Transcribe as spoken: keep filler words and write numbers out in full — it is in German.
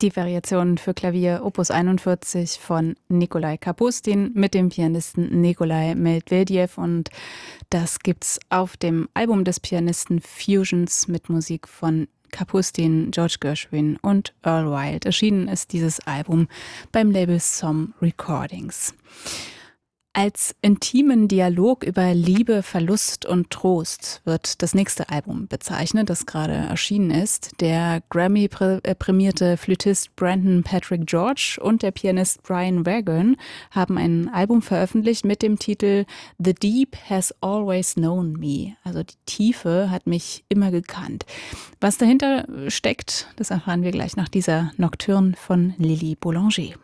Die Variation für Klavier Opus einundvierzig von Nikolai Kapustin mit dem Pianisten Nikolai Medvedev, und das gibt's auf dem Album des Pianisten Fusions mit Musik von Kapustin, George Gershwin und Earl Wild. Erschienen ist dieses Album beim Label Som Recordings. Als intimen Dialog über Liebe, Verlust und Trost wird das nächste Album bezeichnet, das gerade erschienen ist. Der Grammy-prämierte Flötist Brandon Patrick George und der Pianist Brian Vaughan haben ein Album veröffentlicht mit dem Titel The Deep Has Always Known Me. Also die Tiefe hat mich immer gekannt. Was dahinter steckt, das erfahren wir gleich nach dieser Nocturne von Lily Boulanger.